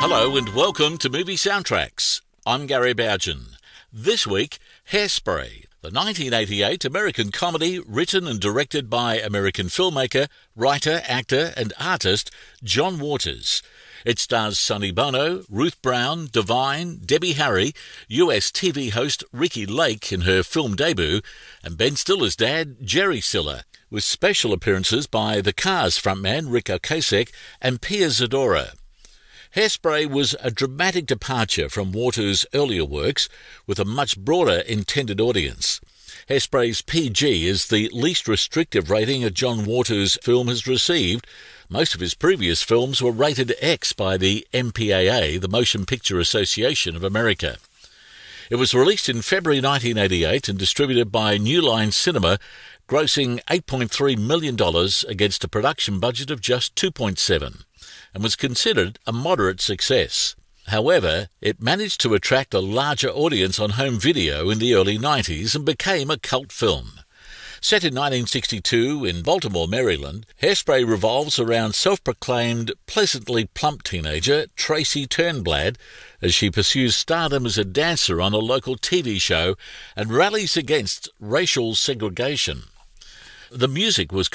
Hello and welcome to Movie Soundtracks. I'm Gary Bougen. This week, Hairspray, the 1988 American comedy written and directed by American filmmaker, writer, actor and artist John Waters. It stars Sonny Bono, Ruth Brown, Divine, Debbie Harry, US TV host Ricki Lake in her film debut, and Ben Stiller's dad, Jerry Stiller, with special appearances by The Cars frontman Ric Ocasek and Pia Zadora. Hairspray was a dramatic departure from Waters' earlier works with a much broader intended audience. Hairspray's PG is the least restrictive rating a John Waters film has received. Most of his previous films were rated X by the MPAA, the Motion Picture Association of America. It was released in February 1988 and distributed by New Line Cinema, grossing $8.3 million against a production budget of just $2.7, and was considered a moderate success. However, it managed to attract a larger audience on home video in the early 90s and became a cult film. Set in 1962 in Baltimore, Maryland, Hairspray revolves around self-proclaimed pleasantly plump teenager Tracy Turnblad as she pursues stardom as a dancer on a local TV show and rallies against racial segregation. The music was